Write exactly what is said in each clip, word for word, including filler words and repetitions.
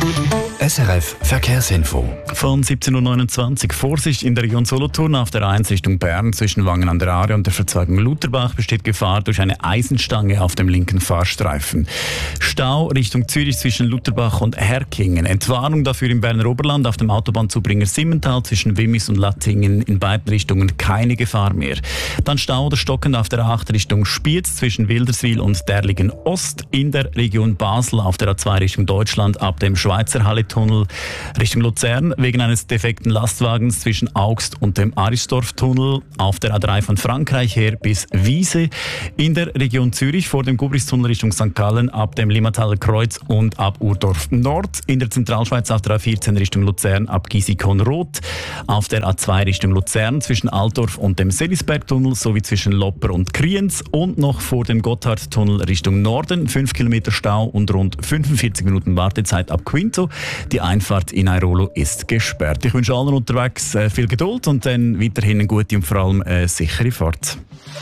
S R F Verkehrsinfo. Von siebzehn Uhr neunundzwanzig. Vorsicht in der Region Solothurn auf der eins Richtung Bern zwischen Wangen an der Aare und der Verzweigung Lutherbach besteht Gefahr durch eine Eisenstange auf dem linken Fahrstreifen. Stau Richtung Zürich zwischen Lutherbach und Herkingen. Entwarnung dafür im Berner Oberland auf dem Autobahnzubringer Simmental zwischen Wimmis und Lattingen. In beiden Richtungen keine Gefahr mehr. Dann Stau oder stockend auf der acht Richtung Spiez zwischen Wilderswil und Derlingen Ost. In der Region Basel auf der A zwei Richtung Deutschland ab dem Schweizer Halle-Tunnel Richtung Luzern wegen eines defekten Lastwagens zwischen Augst und dem Arisdorf-Tunnel. Auf der A drei von Frankreich her bis Wiese. In der Region Zürich vor dem Gubristunnel Richtung Sankt Gallen ab dem Limmataler Kreuz und ab Urdorf Nord. In der Zentralschweiz auf der A vierzehn Richtung Luzern ab Gisikon-Roth. Auf der A zwei Richtung Luzern zwischen Altdorf und dem Selisberg-Tunnel sowie zwischen Lopper und Kriens. Und noch vor dem Gotthard-Tunnel Richtung Norden. fünf Kilometer Stau und rund fünfundvierzig Minuten Wartezeit ab Quinto. Die Einfahrt in Airolo ist gesperrt. Ich wünsche allen unterwegs äh, viel Geduld und dann weiterhin eine gute und vor allem äh, sichere Fahrt.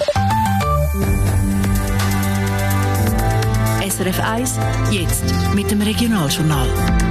S R F eins, jetzt mit dem Regionaljournal.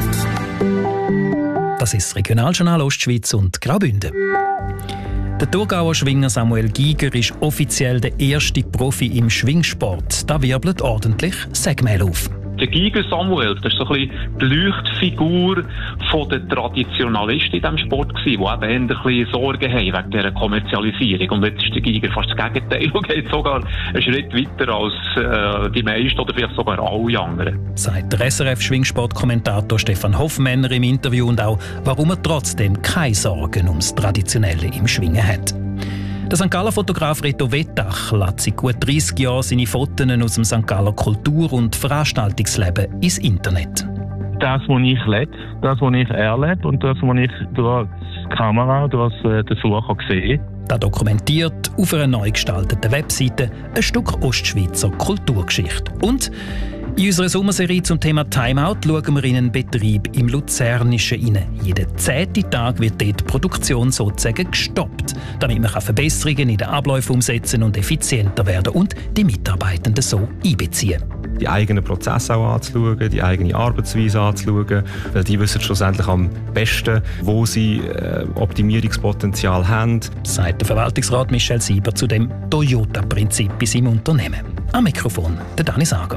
Das ist das Regionaljournal Ostschweiz und Graubünden. Der Thurgauer Schwinger Samuel Giger ist offiziell der erste Profi im Schwingsport. Da wirbelt ordentlich Sägemehl auf. Der Giger Samuel, das ist so ein bisschen die Leuchtfigur der Traditionalisten in diesem Sport gewesen, die eben ein bisschen Sorgen haben wegen dieser Kommerzialisierung. Und jetzt ist der Giger fast das Gegenteil und geht sogar einen Schritt weiter als äh, die meisten oder vielleicht sogar alle anderen. Sagt der S R F-Schwingsport-Kommentator Stefan Hoffmänner im Interview und auch, warum er trotzdem keine Sorgen ums Traditionelle im Schwingen hat. Der Sankt Galler Fotograf Reto Wettach lässt seit gut dreissig Jahren seine Fotos aus dem Sankt Galler Kultur- und Veranstaltungsleben ins Internet. Das, was ich lebe, das, was ich erlebe und das, was ich durch die Kamera, durch den Sucher sehe. Das dokumentiert auf einer neu gestalteten Webseite ein Stück Ostschweizer Kulturgeschichte. Und in unserer Sommerserie zum Thema Timeout schauen wir in einen Betrieb im Luzernischen rein. Jeden zehnten Tag wird dort die Produktion sozusagen gestoppt, damit man Verbesserungen in den Abläufen umsetzen und effizienter werden und die Mitarbeitenden so einbeziehen. Die eigenen Prozesse auch anzuschauen, die eigene Arbeitsweise anzuschauen, weil die wissen schlussendlich am besten, wo sie äh, Optimierungspotenzial haben. Sagt der Verwaltungsrat Michel Sieber zu dem Toyota-Prinzip bei seinem Unternehmen. Am Mikrofon der Dani Sager.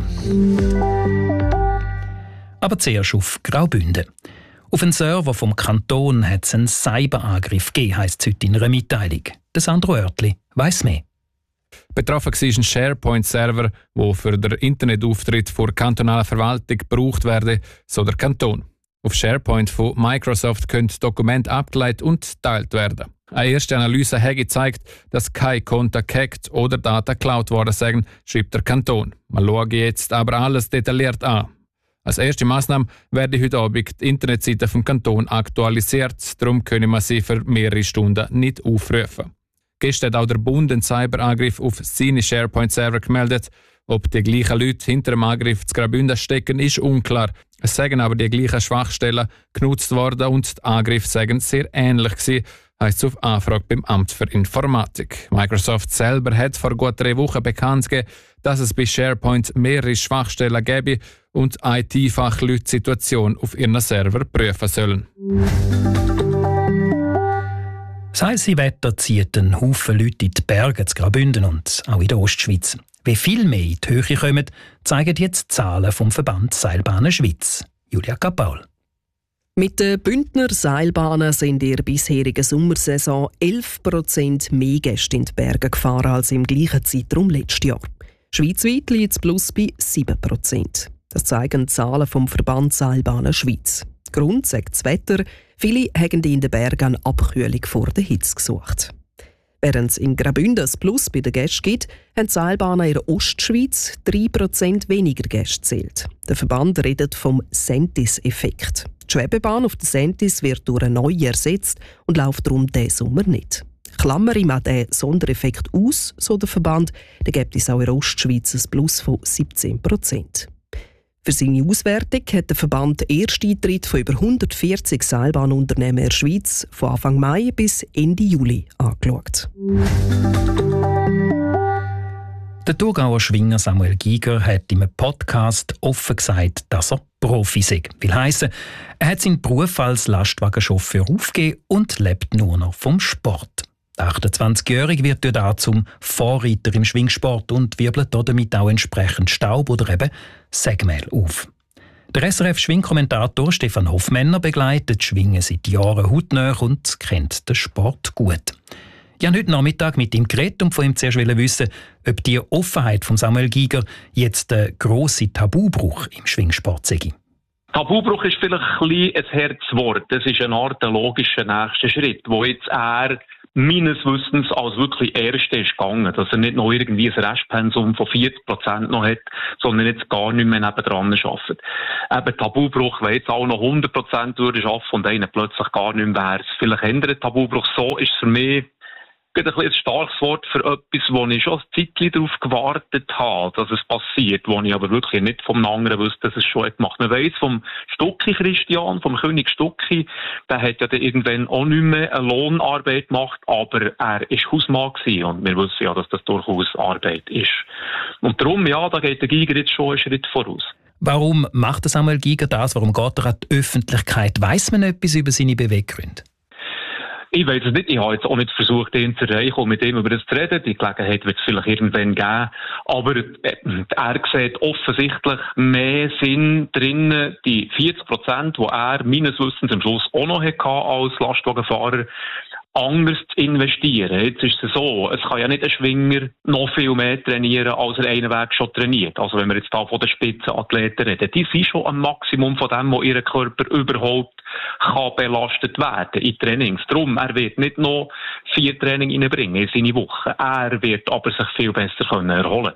Aber zuerst auf Graubünden. Auf einen Server vom Kanton hat es einen Cyberangriff gegeben, heisst es heute in einer Mitteilung. Der Sandro Oertli weiss mehr. Betroffen war ein SharePoint-Server, der für den Internetauftritt vor kantonaler Verwaltung gebraucht werde, so der Kanton. Auf SharePoint von Microsoft können Dokumente abgeleitet und geteilt werden. Eine erste Analyse hat gezeigt, dass keine Konten gehackt oder Daten geklaut worden sind, schreibt der Kanton. Wir schauen jetzt aber alles detailliert an. Als erste Massnahme werde heute Abend die Internetseite vom Kanton aktualisiert, darum können wir sie für mehrere Stunden nicht aufrufen. Gestern hat auch der Bund einen Cyberangriff auf seine SharePoint-Server gemeldet. Ob die gleichen Leute hinter dem Angriff zu Graubünden stecken, ist unklar. Es sagen aber die gleichen Schwachstellen genutzt worden und die Angriffe seien sehr ähnlich gewesen, heisst es auf Anfrage beim Amt für Informatik. Microsoft selber hat vor gut drei Wochen bekannt gegeben, dass es bei SharePoint mehrere Schwachstellen gäbe und I T-Fachleute die Situation auf ihren Server prüfen sollen. Das heiße Wetter zieht einen Haufen Leute in die Berge zu Graubünden und auch in der Ostschweiz. Wie viel mehr in die Höhe kommen, zeigen jetzt die Zahlen vom Verband Seilbahnen Schweiz. Julia Kapaul. Mit den Bündner Seilbahnen sind in der bisherigen Sommersaison elf Prozent mehr Gäste in die Berge gefahren als im gleichen Zeitraum letztes Jahr. Schweizweit liegt das Plus bei sieben Prozent. Das zeigen die Zahlen vom Verband Seilbahnen Schweiz. Grund sagt das Wetter. Viele haben in den Bergen eine Abkühlung vor der Hitze gesucht. Während es in Graubünden das Plus bei den Gästen gibt, haben die Seilbahnen in der Ostschweiz drei Prozent weniger Gäste gezählt. Der Verband redet vom Sentis-Effekt. Die Schwebebahn auf der Sentis wird durch eine neue ersetzt und läuft darum diesen Sommer nicht. Klammere mal diesen Sondereffekt aus, so der Verband, dann gibt es auch in der Ostschweiz ein Plus von siebzehn Prozent. Für seine Auswertung hat der Verband den Ersteintritt von über hundertvierzig Seilbahnunternehmen in der Schweiz von Anfang Mai bis Ende Juli angeschaut. Der Thurgauer Schwinger Samuel Giger hat im Podcast offen gesagt, dass er Profi sei. Will heissen, er hat seinen Beruf als Lastwagenchauffeur aufgegeben und lebt nur noch vom Sport. Der achtundzwanzigjährige wird dort zum Vorreiter im Schwingsport und wirbelt damit auch entsprechend Staub oder eben Sägemehl auf. Der S R F-Schwingkommentator Stefan Hoffmänner begleitet Schwingen seit Jahren hautnah und kennt den Sport gut. Ich habe heute Nachmittag mit ihm geredet und von ihm zuerst wissen, ob die Offenheit von Samuel Giger jetzt der grosse Tabubruch im Schwingsport sei. Tabubruch ist vielleicht ein bisschen ein Herzwort. Das ist eine Art der logische nächste Schritt, wo jetzt er meines Wissens als wirklich Erste ist gegangen, dass er nicht noch irgendwie ein Restpensum von vierzig Prozent noch hat, sondern jetzt gar nicht mehr nebendran arbeitet. Eben Tabubruch, wenn jetzt auch noch hundert Prozent arbeiten und einer plötzlich gar nicht mehr wäre. Vielleicht ändert Tabubruch. So ist es für mich ein bisschen ein starkes Wort für etwas, wo ich schon ein Zeitchen darauf gewartet habe, dass es passiert, wo ich aber wirklich nicht vom anderen wusste, dass es schon gemacht hat. Man weiss vom Stucki Christian, vom König Stucki, der hat ja dann irgendwann auch nicht mehr eine Lohnarbeit gemacht, aber er war Hausmann gewesen und wir wissen ja, dass das durchaus Arbeit ist. Und darum, ja, da geht der Giger jetzt schon einen Schritt voraus. Warum macht Samuel Giger das? Warum geht er an die Öffentlichkeit? Weiss man etwas über seine Beweggründe? Ich weiß es nicht. Ich habe jetzt auch nicht versucht, ihn zu erreichen und mit ihm über das zu reden. Die Gelegenheit wird es vielleicht irgendwann geben. Aber er sieht offensichtlich mehr Sinn drin, die vierzig Prozent, die er meines Wissens am Schluss auch noch hatte als Lastwagenfahrer, anders zu investieren. Jetzt ist es so, es kann ja nicht ein Schwinger noch viel mehr trainieren, als er einen Weg schon trainiert. Also wenn wir jetzt da von den Spitzenathleten reden, die sind schon am Maximum von dem, wo ihr Körper überhaupt kann belastet werden in Trainings. Darum, er wird nicht noch vier Training reinbringen in seine Woche. Er wird aber sich viel besser können erholen.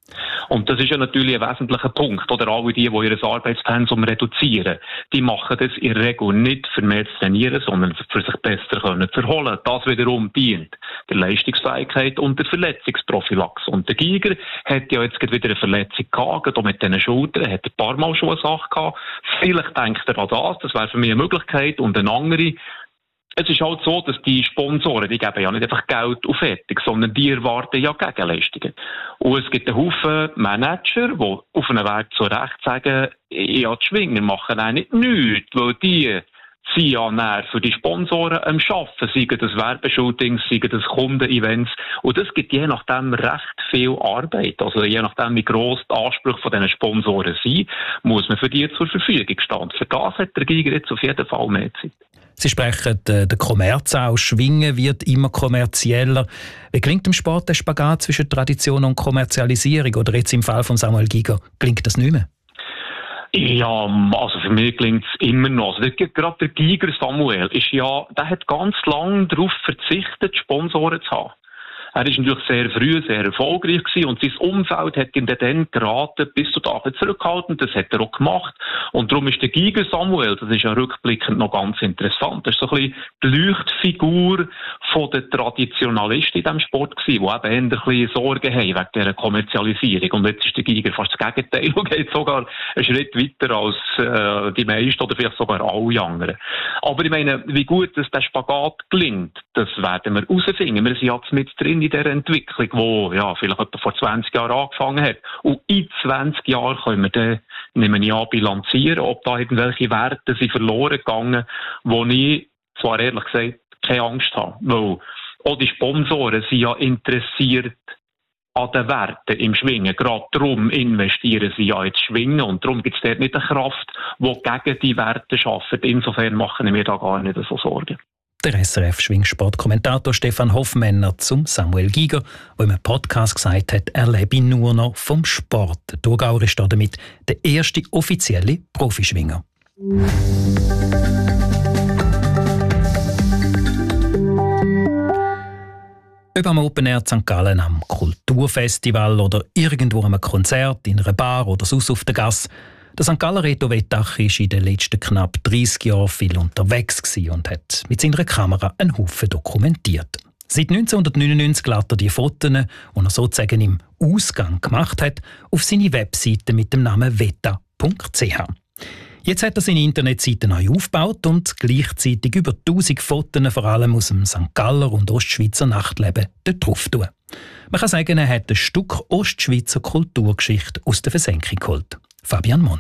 Und das ist ja natürlich ein wesentlicher Punkt. Oder alle die, die ihr Arbeitspensum reduzieren, die machen das in der Regel nicht für mehr zu trainieren, sondern für sich besser können zu erholen. Das wiederum dient der Leistungsfähigkeit und der Verletzungsprophylaxe. Und der Giger hat ja jetzt wieder eine Verletzung gehabt, auch mit diesen Schultern, hat ein paar Mal schon eine Sache gehabt. Vielleicht denkt er an das, das wäre für mich eine Möglichkeit. Und eine andere, es ist halt so, dass die Sponsoren, die geben ja nicht einfach Geld auf fertig, sondern die erwarten ja Gegenleistungen. Und es gibt einen Haufen Manager, die auf einem Weg zu Recht sagen, ja, die Schwinger machen auch nicht nichts, weil die sind ja näher für die Sponsoren am Arbeiten, seien das Werbeshootings, seien das Kundenevents. Und das gibt je nachdem recht viel Arbeit. Also je nachdem, wie gross die Ansprüche von diesen Sponsoren sind, muss man für die zur Verfügung stehen. Für das hat der Giger jetzt auf jeden Fall mehr Zeit. Sie sprechen äh, den Kommerz aus. Schwingen wird immer kommerzieller. Wie klingt im Sport der Spagat zwischen Tradition und Kommerzialisierung? Oder jetzt im Fall von Samuel Giger, klingt das nicht mehr? Ja, also für mich klingt es immer noch. Also gerade der Giger Samuel ist ja, der hat ganz lange darauf verzichtet, Sponsoren zu haben. Er ist natürlich sehr früh sehr erfolgreich gewesen und sein Umfeld hat ihm dann geraten, bis zu da zurückhalten. Das hat er auch gemacht. Und darum ist der Giger Samuel, das ist ja rückblickend noch ganz interessant, das ist so ein bisschen die Leuchtfigur von den Traditionalisten in diesem Sport gewesen, die eben ein bisschen Sorgen haben wegen dieser Kommerzialisierung. Und jetzt ist der Giger fast das Gegenteil und geht sogar einen Schritt weiter als äh, die meisten oder vielleicht sogar alle anderen. Aber ich meine, wie gut dass der Spagat gelingt, das werden wir herausfinden. Wir sind jetzt mit drin in dieser Entwicklung, die ja, vielleicht etwa vor zwanzig Jahren angefangen hat. Und in zwanzig Jahren können wir dann, nehmen wir an, bilanzieren, ob da irgendwelche Werte sind verloren gegangen, wo ich zwar ehrlich gesagt keine Angst habe. Weil auch die Sponsoren sind ja interessiert an den Werten im Schwingen. Gerade darum investieren sie ja ins Schwingen und darum gibt es dort nicht eine Kraft, die gegen die Werte arbeitet. Insofern machen wir da gar nicht so Sorgen. Der S R F-Schwingsport-Kommentator Stefan Hoffmänner zum Samuel Giger, der im Podcast gesagt hat, er lebe nur noch vom Sport. Der Thurgauer ist damit der erste offizielle Profischwinger. Ob am Open Air Sankt Gallen, am Kulturfestival oder irgendwo am Konzert, in einer Bar oder sonst auf der Gasse, der Sankt Galler Reto Wettach war in den letzten knapp dreissig Jahren viel unterwegs und hat mit seiner Kamera einen Haufen dokumentiert. Seit neunzehnhundertneunundneunzig lädt er die Fotos, die er sozusagen im Ausgang gemacht hat, auf seine Webseite mit dem Namen weta punkt c h. Jetzt hat er seine Internetseite neu aufgebaut und gleichzeitig über tausend Fotos vor allem aus dem Sankt Galler und Ostschweizer Nachtleben dort drauf tun. Man kann sagen, er hat ein Stück Ostschweizer Kulturgeschichte aus der Versenkung geholt. Fabian Mon.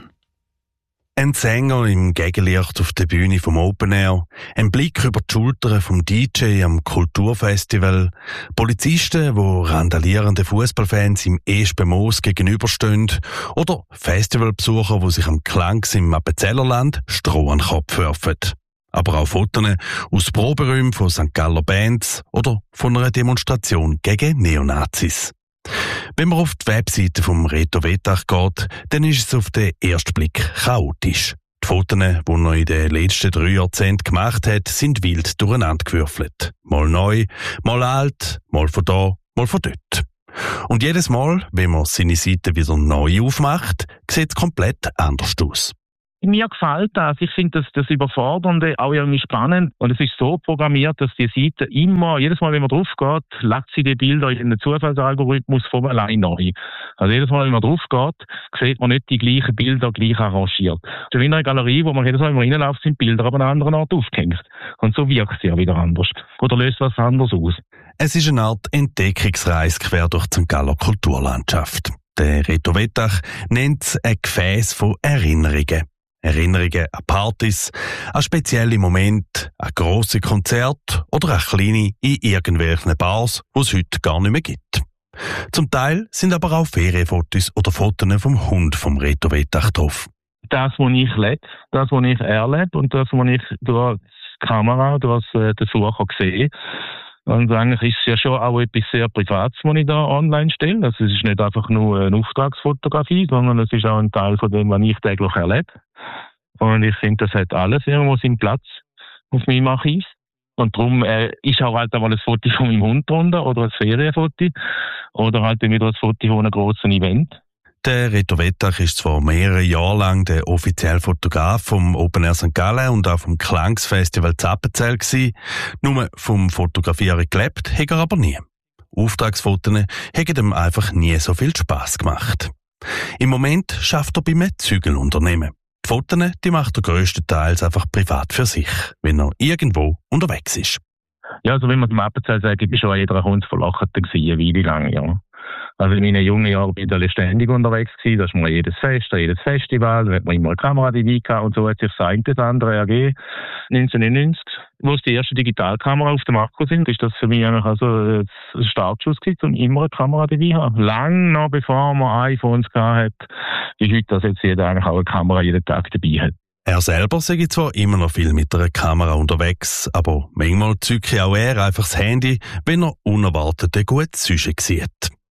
Ein Sänger im Gegenlicht auf der Bühne vom Open Air, ein Blick über die Schultern vom D J am Kulturfestival, Polizisten, wo randalierende Fußballfans im Espenmoos gegenüberstehen oder Festivalbesucher, die sich am Klangs im Appenzellerland Stroh an den Kopf werfen. Aber auch Fotos aus Proberäumen von Sankt Galler Bands oder von einer Demonstration gegen Neonazis. Wenn man auf die Webseite vom Reto Wettach geht, dann ist es auf den ersten Blick chaotisch. Die Fotos, die er in den letzten drei Jahrzehnten gemacht hat, sind wild durcheinandergewürfelt. Mal neu, mal alt, mal von da, mal von dort. Und jedes Mal, wenn man seine Seite wieder neu aufmacht, sieht es komplett anders aus. Mir gefällt das. Ich finde das, das Überfordernde auch irgendwie spannend. Und es ist so programmiert, dass die Seite immer, jedes Mal, wenn man drauf geht, lädt sie die Bilder in den Zufallsalgorithmus von allein neu. Also jedes Mal, wenn man drauf geht, sieht man nicht die gleichen Bilder gleich arrangiert. So wie in einer Galerie, wo man jedes Mal, wenn man reinläuft, sind Bilder aber an einem anderen Ort aufgehängt. Und so wirkt sie ja wieder anders. Oder löst was anderes aus. Es ist eine Art Entdeckungsreise quer durch die Sankt Galler Kulturlandschaft. Der Reto Wettach nennt es ein Gefäß von Erinnerungen. Erinnerungen an Partys, an spezielle Momente, an grosse Konzerte oder an kleine in irgendwelchen Bars, die es heute gar nicht mehr gibt. Zum Teil sind aber auch Ferienfotos oder Fotos vom Hund vom Reto Wettach drauf. Das, was ich lebe, das, was ich erlebe und das, was ich durch die Kamera, durch den Sucher sehe. Und eigentlich ist es ja schon auch etwas sehr Privates, was ich da online stelle. Also es ist nicht einfach nur eine Auftragsfotografie, sondern es ist auch ein Teil von dem, was ich täglich erlebe. Und ich finde, das hat alles irgendwo seinen Platz auf meinem Archiv. Und darum äh, ist auch halt einmal ein Foto von meinem Hund drunter oder ein Ferienfoto oder halt wieder ein Foto von einem grossen Event. Der Reto Wettach ist zwar mehrere Jahre lang der offizielle Fotograf vom Open Air Sankt Gallen und auch vom Klangsfestival Zappenzell gsi. Nur vom Fotografieren gelebt hat er aber nie. Auftragsfotos haben ihm einfach nie so viel Spass gemacht. Im Moment schafft er bei einem Zügelunternehmen. Die Fotos die macht er grösstenteils einfach privat für sich, wenn er irgendwo unterwegs ist. Ja, also wenn man zum Appenzell sagt, ist schon jeder Hund verlacht gewesen, eine Weile lang, ja. Also in meinen jungen Jahren bin ich ständig unterwegs gewesen, da ist man jedes Fest, jedes Festival, da hat man immer eine Kamera dabei gehabt und so hat sich das eine das andere ergeben. neunzehnhundertneunundneunzig, wo es die erste Digitalkamera auf dem Markt sind, ist das für mich eigentlich also ein Startschuss gewesen, um immer eine Kamera dabei zu haben. Lang noch bevor man iPhones gehabt hat, ist heute, dass jetzt jeder eigentlich auch eine Kamera jeden Tag dabei hat. Er selber sei zwar immer noch viel mit einer Kamera unterwegs, aber manchmal zücke auch er einfach das Handy, wenn er unerwartet ein gutes Sujet sieht.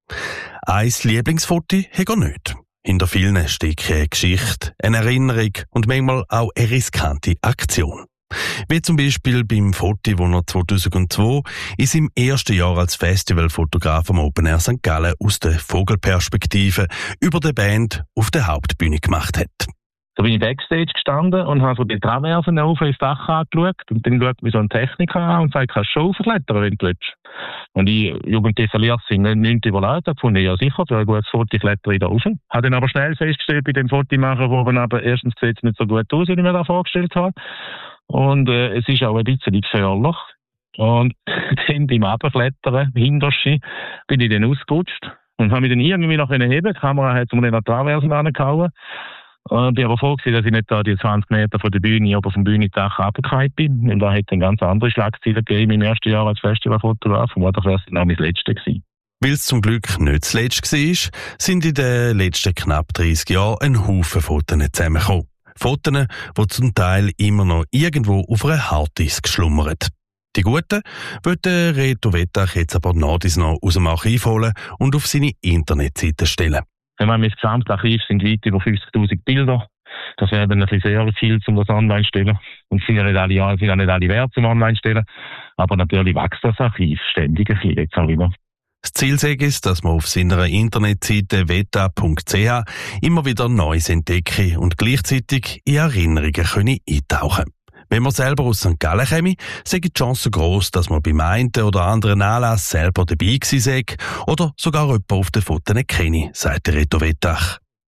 Ein Lieblingsfoto hat er nicht. Hinter vielen steckt eine Geschichte, eine Erinnerung und manchmal auch eine riskante Aktion. Wie zum Beispiel beim Foto, das er zweitausendzwei in seinem ersten Jahr als Festivalfotograf am Open Air Sankt Gallen aus der Vogelperspektive über die Band auf der Hauptbühne gemacht hat. Da bin ich Backstage gestanden und habe so die Traversen auf ins Dach angeschaut und dann schaut mich so ein Techniker an und sagt, kannst du schon aufklettern, wenn du willst. Und die Jugendliche verliert sich nicht überlegt, habe gefunden, ja sicher, für ein gutes Foto klettere ich da rauf. Habe dann aber schnell festgestellt bei dem Fotomacher, wo man aber erstens sieht es nicht so gut aus, wie ich mir das vorgestellt habe. Und äh, es ist auch ein bisschen gefährlich. Und dann beim Runterklettern, hinterste, bin ich dann ausgerutscht und habe mich dann irgendwie noch heben. Die Kamera hat mir dann an die Traversen angehauen. Ich bin aber froh gewesen, dass ich nicht da die zwanzig Meter von der Bühne oder vom Bühnendach runtergefallen bin. Und da hätte eine ganz andere Schlagzeile gegeben im ersten Jahr als Festivalfotograf. Und das wäre dann auch mein letztes gewesen. Weil es zum Glück nicht das letzte war, sind in den letzten knapp dreißig Jahren ein Haufen Fotos zusammengekommen. Fotos, die zum Teil immer noch irgendwo auf einer Harddisk schlummern. Die guten wird der Reto Wettach jetzt aber nach dies noch aus dem Archiv holen und auf seine Internetseite stellen. Wenn man mit dem Gesamtarchiv sind weit über fünfzigtausend Bilder. Das wäre dann ein bisschen sehr viel, um das online zu stellen. Und sind ja nicht alle, ja, sind ja nicht alle wert zum online zu stellen. Aber natürlich wächst das Archiv ständig ein bisschen jetzt auch immer. Das Ziel ist, dass man auf seiner Internetseite weta punkt c h immer wieder Neues entdecken und gleichzeitig in Erinnerungen können eintauchen können. Wenn man selber aus Sankt Gallen käme, sei die Chance gross, dass man beim einen oder anderen Anlass selber dabei gewesen sei oder sogar jemanden auf den Fotos kenne, sagt der Reto Wettach.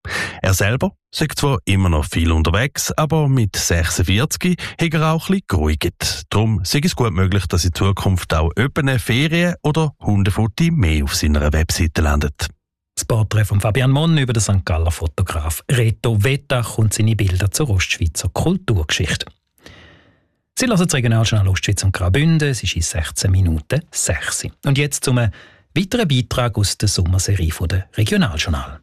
Er selber sagt zwar immer noch viel unterwegs, aber mit sechsundvierzig hat er auch ein bisschen geruhigt. Darum sei es gut möglich, dass in Zukunft auch öppene Ferien oder Hundefutti mehr auf seiner Webseite landet. Das Porträt von Fabian Monn über den Sankt Galler Fotograf Reto Wettach und seine Bilder zur Ostschweizer Kulturgeschichte. Sie hören das Regionaljournal Ostschweiz und Graubünden. Es ist in sechzehn Minuten sechs. Und jetzt zum weiteren Beitrag aus der Sommerserie der Regionaljournal.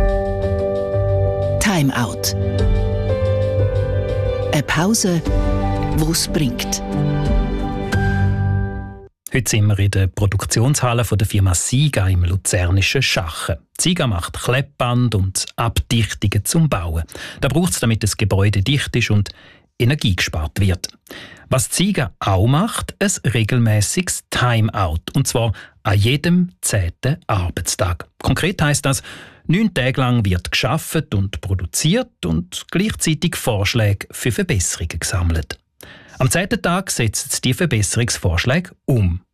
Time Out. Eine Pause, die es bringt. Heute sind wir in der Produktionshalle der Firma Siga im luzernischen Schachen. Siga macht Kleppband und Abdichtungen zum Bauen. Da braucht es, damit das Gebäude dicht ist und Energie gespart wird. Was Siga auch macht, ein regelmäßiges Timeout. Und zwar an jedem zehnten Arbeitstag. Konkret heisst das, neun Tage lang wird gearbeitet und produziert und gleichzeitig Vorschläge für Verbesserungen gesammelt. Am zehnten Tag setzt die Verbesserungsvorschläge um.